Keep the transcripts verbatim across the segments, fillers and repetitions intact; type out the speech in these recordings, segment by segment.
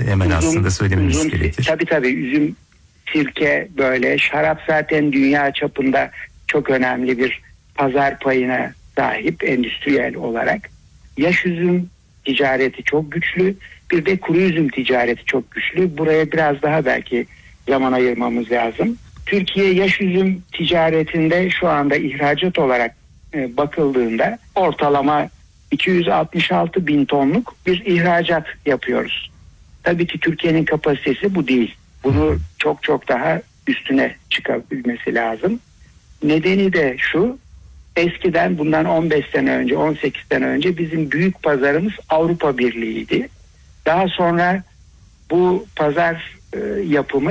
hemen uzun, aslında söylememiz uzun, gerekir. Tabii tabii üzüm, sirke böyle. Şarap zaten dünya çapında çok önemli bir pazar payına sahip endüstriyel olarak. Yaş üzüm ticareti çok güçlü. Bir de kuru üzüm ticareti çok güçlü. Buraya biraz daha belki zaman ayırmamız lazım. Türkiye yaş üzüm ticaretinde şu anda ihracat olarak e, bakıldığında ortalama iki yüz altmış altı bin tonluk bir ihracat yapıyoruz. Tabii ki Türkiye'nin kapasitesi bu değil. Bunu çok çok daha üstüne çıkabilmesi lazım. Nedeni de şu: eskiden bundan on beş sene önce, on sekiz sene önce bizim büyük pazarımız Avrupa Birliği'ydi. Daha sonra bu pazar e, yapımız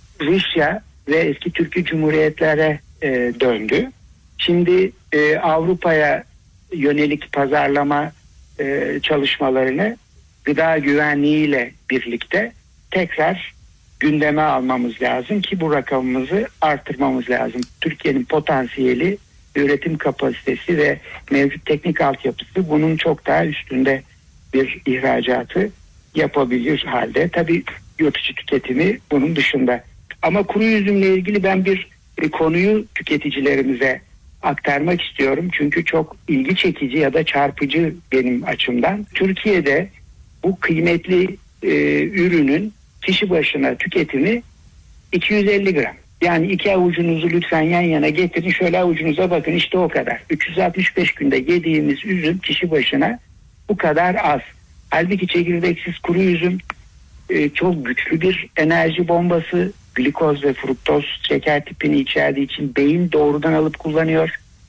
Rusya ve eski Türkiye Cumhuriyetlere e, döndü. Şimdi e, Avrupa'ya yönelik pazarlama e, çalışmalarını gıda güvenliğiyle birlikte tekrar gündeme almamız lazım ki bu rakamımızı artırmamız lazım. Türkiye'nin potansiyeli, üretim kapasitesi ve mevcut teknik altyapısı bunun çok daha üstünde bir ihracatı yapabilir halde. Tabii yurt içi tüketimi bunun dışında. Ama kuru üzümle ilgili ben bir e, konuyu tüketicilerimize aktarmak istiyorum. Çünkü çok ilgi çekici ya da çarpıcı benim açımdan. Türkiye'de bu kıymetli e, ürünün kişi başına tüketimi iki yüz elli gram. Yani iki avucunuzu lütfen yan yana getirin, şöyle avucunuza bakın, işte o kadar. üç yüz altmış beş günde yediğimiz üzüm kişi başına bu kadar az. Halbuki çekirdeksiz kuru üzüm e, çok güçlü bir enerji bombası. Glikoz ve fruktoz şeker tipini içerdiği için beyin doğrudan alıp kullanıyor.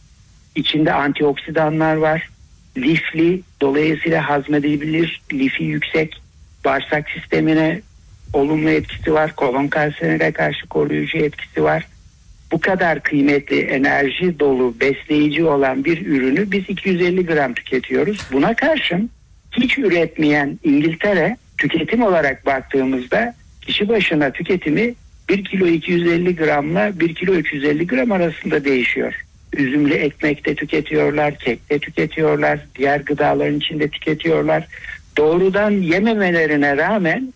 İçinde antioksidanlar var. Lifli, dolayısıyla hazmedebilir, lifi yüksek, bağırsak sistemine olumlu etkisi var. Kolon kanserine karşı koruyucu etkisi var. Bu kadar kıymetli, enerji dolu, besleyici olan bir ürünü biz iki yüz elli gram tüketiyoruz. Buna karşın hiç üretmeyen İngiltere, tüketim olarak baktığımızda kişi başına tüketimi bir kilo iki yüz elli gramla bir kilo üç yüz elli gram arasında değişiyor. Üzümlü ekmekte tüketiyorlar, kekte tüketiyorlar, diğer gıdaların içinde tüketiyorlar. Doğrudan yememelerine rağmen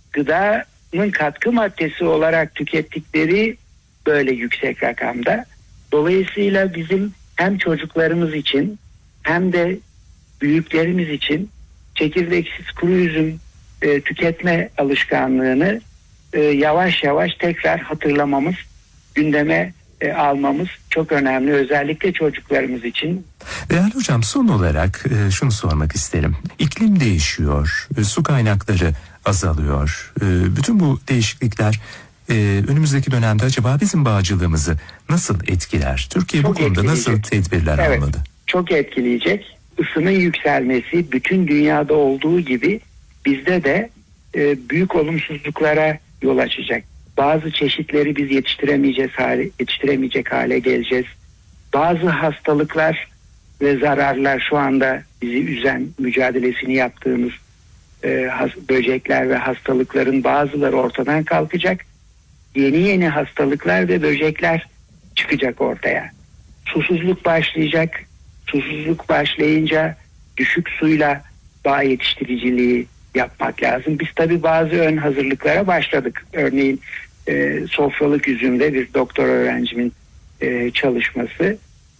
gıdanın katkı maddesi olarak tükettikleri böyle yüksek rakamda. Dolayısıyla bizim hem çocuklarımız için hem de büyüklerimiz için çekirdeksiz kuru üzüm e, tüketme alışkanlığını e, yavaş yavaş tekrar hatırlamamız, gündeme e, almamız çok önemli. Özellikle çocuklarımız için. Değerli hocam, son olarak e, şunu sormak isterim. İklim değişiyor, e, su kaynakları azalıyor. E, bütün bu değişiklikler e, önümüzdeki dönemde acaba bizim bağcılığımızı nasıl etkiler? Türkiye çok bu konuda nasıl tedbirler evet, almalı? Çok etkileyecek. Isının yükselmesi bütün dünyada olduğu gibi bizde de e, büyük olumsuzluklara yol açacak. Bazı çeşitleri biz yetiştiremeyeceğiz hale, yetiştiremeyecek hale geleceğiz. Bazı hastalıklar ve zararlar, şu anda bizi üzen, mücadelesini yaptığımız e, has, böcekler ve hastalıkların bazıları ortadan kalkacak. Yeni yeni hastalıklar ve böcekler çıkacak ortaya. Susuzluk başlayacak. Susuzluk başlayınca düşük suyla bağ yetiştiriciliği yapmak lazım. Biz tabii bazı ön hazırlıklara başladık. Örneğin e, sofralık üzümde bir doktor öğrencimin e, çalışması.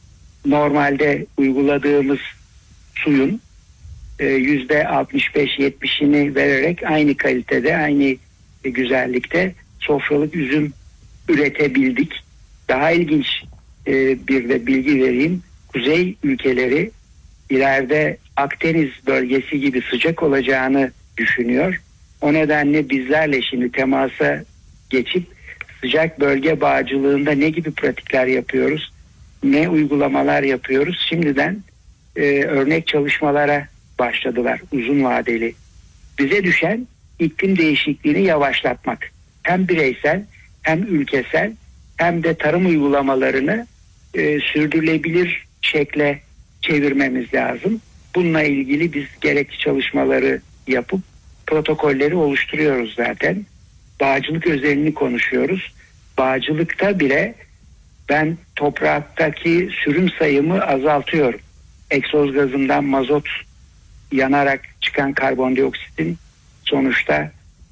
Normalde uyguladığımız suyun e, yüzde altmış beş yetmişini vererek aynı kalitede, aynı e, güzellikte sofralık üzüm üretebildik. Daha ilginç e, bir de bilgi vereyim. Kuzey ülkeleri ileride Akdeniz bölgesi gibi sıcak olacağını düşünüyor. O nedenle bizlerle şimdi temasa geçip sıcak bölge bağcılığında ne gibi pratikler yapıyoruz, ne uygulamalar yapıyoruz, şimdiden e, örnek çalışmalara başladılar uzun vadeli. Bize düşen iklim değişikliğini yavaşlatmak. Hem bireysel hem ülkesel hem de tarım uygulamalarını e, sürdürülebilir şekle çevirmemiz lazım. Bununla ilgili biz gerekli çalışmaları yapıp protokolleri oluşturuyoruz zaten. Bağcılık özelini konuşuyoruz. Bağcılıkta bile ben topraktaki sürüm sayımı azaltıyorum. Egzoz gazından mazot yanarak çıkan karbondioksitin sonuçta